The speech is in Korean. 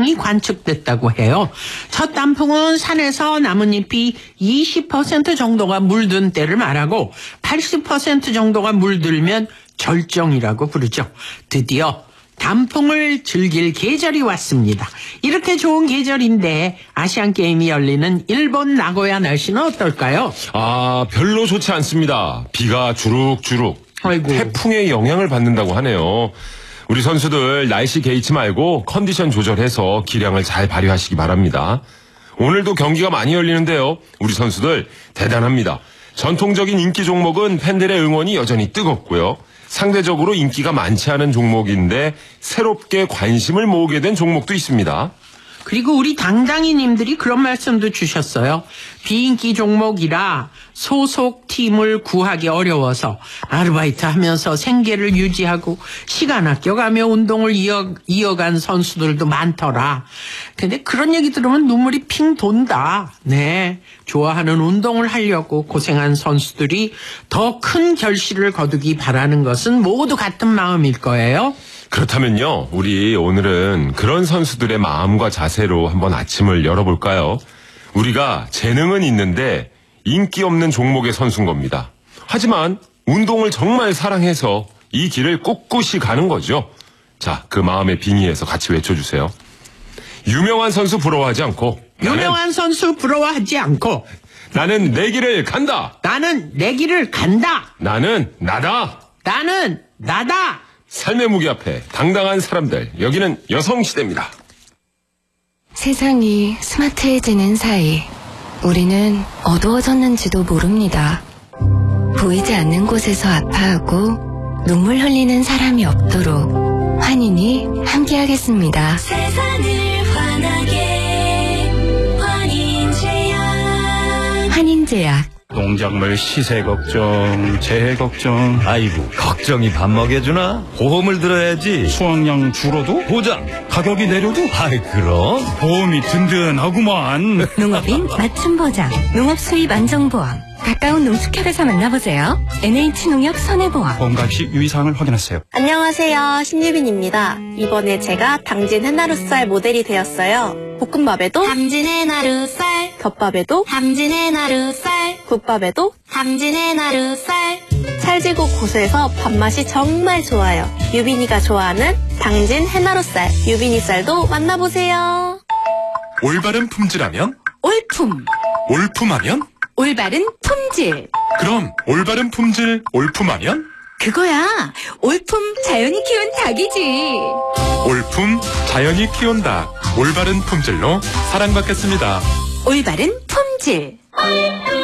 단풍이 관측됐다고 해요. 첫 단풍은 산에서 나뭇잎이 20% 정도가 물든 때를 말하고 80% 정도가 물들면 절정이라고 부르죠. 드디어 단풍을 즐길 계절이 왔습니다. 이렇게 좋은 계절인데 아시안게임이 열리는 일본 나고야 날씨는 어떨까요? 별로 좋지 않습니다. 비가 주룩주룩. 아이고. 태풍의 영향을 받는다고 하네요. 우리 선수들 날씨 개의치 말고 컨디션 조절해서 기량을 잘 발휘하시기 바랍니다. 오늘도 경기가 많이 열리는데요. 우리 선수들 대단합니다. 전통적인 인기 종목은 팬들의 응원이 여전히 뜨겁고요. 상대적으로 인기가 많지 않은 종목인데 새롭게 관심을 모으게 된 종목도 있습니다. 그리고 우리 당당이님들이 그런 말씀도 주셨어요. 비인기 종목이라 소속 팀을 구하기 어려워서 아르바이트 하면서 생계를 유지하고 시간 아껴가며 운동을 이어간 선수들도 많더라. 근데 그런 얘기 들으면 눈물이 핑 돈다. 네, 좋아하는 운동을 하려고 고생한 선수들이 더 큰 결실을 거두기 바라는 것은 모두 같은 마음일 거예요. 그렇다면요, 우리 오늘은 그런 선수들의 마음과 자세로 한번 아침을 열어볼까요? 우리가 재능은 있는데 인기 없는 종목의 선수인 겁니다. 하지만 운동을 정말 사랑해서 이 길을 꿋꿋이 가는 거죠. 자, 그 마음에 빙의해서 같이 외쳐주세요. 유명한 선수 부러워하지 않고 나는 내 길을 간다. 나는 내 길을 간다. 나는 나다. 삶의 무게 앞에 당당한 사람들, 여기는 여성시대입니다. 세상이 스마트해지는 사이 우리는 어두워졌는지도 모릅니다. 보이지 않는 곳에서 아파하고 눈물 흘리는 사람이 없도록 환인이 함께하겠습니다. 세상을 환하게 환인제약. 환인제약. 농작물 시세 걱정, 재해 걱정. 아이고, 걱정이 밥 먹여주나? 보험을 들어야지. 수확량 줄어도 보장, 가격이 내려도 아이, 그럼. 보험이 든든하구만. 농업인 맞춤 보장, 농업 수입 안정보험. 가까운 농축협에서 만나보세요. NH농협 손해보험. 보험가입 유의사항을 확인하세요. 안녕하세요, 신유빈입니다. 이번에 제가 당진 해나루쌀 모델이 되었어요. 볶음밥에도 당진 해나루쌀, 덮밥에도 당진 해나루쌀, 국밥에도 당진 해나루쌀. 찰지고 고소해서 밥맛이 정말 좋아요. 유빈이가 좋아하는 당진 해나루쌀, 유빈이 쌀도 만나보세요. 올바른 품질하면? 올품. 올품하면? 올바른 품질. 그럼 올바른 품질 올품하면? 그거야. 올품 자연이 키운 닭이지. 올품 자연이 키운 닭. 올바른 품질로 사랑받겠습니다. 올바른 품질.